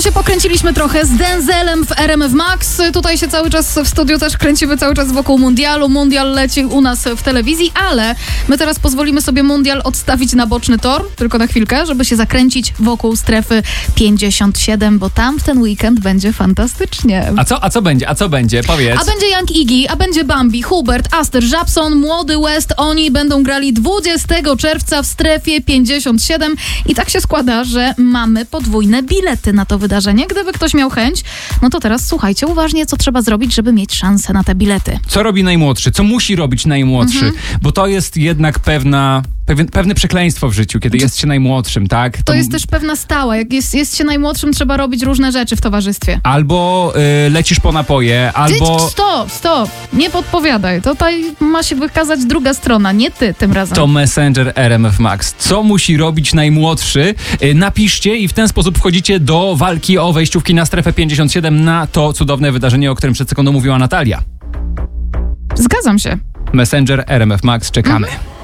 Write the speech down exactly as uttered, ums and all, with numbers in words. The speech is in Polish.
się pokręciliśmy trochę z Denzelem w R M F Max. Tutaj się cały czas w studiu też kręcimy cały czas wokół mundialu. Mundial leci u nas w telewizji, ale my teraz pozwolimy sobie mundial odstawić na boczny tor, tylko na chwilkę, żeby się zakręcić wokół strefy pięćdziesiąt siedem, bo tam w ten weekend będzie fantastycznie. A co, a co będzie? A co będzie? Powiedz. A będzie Young Iggy, a będzie Bambi, Hubert, Aster, Żabson, Młody West. Oni będą grali dwudziestego czerwca w strefie pięćdziesiąt siedem i tak się składa, że mamy podwójne bilety na to wydarzenie. Gdyby ktoś miał chęć, no to teraz słuchajcie uważnie, co trzeba zrobić, żeby mieć szansę na te bilety. Co robi najmłodszy? Co musi robić najmłodszy? Mhm. Bo to jest jednak pewna... Pewien, pewne przekleństwo w życiu, kiedy jest się najmłodszym, tak? To, to jest też pewna stała. Jak jest, jest się najmłodszym, trzeba robić różne rzeczy w towarzystwie. Albo y, lecisz po napoje, albo... Ty, stop, stop. Nie podpowiadaj. Tutaj ma się wykazać druga strona, nie ty tym razem. To Messenger R M F Max. Co musi robić najmłodszy? Y, napiszcie i w ten sposób wchodzicie do walki o wejściówki na strefę pięćdziesiąt siedem na to cudowne wydarzenie, o którym przed sekundą mówiła Natalia. Zgadzam się. Messenger R M F Max, czekamy. Mhm.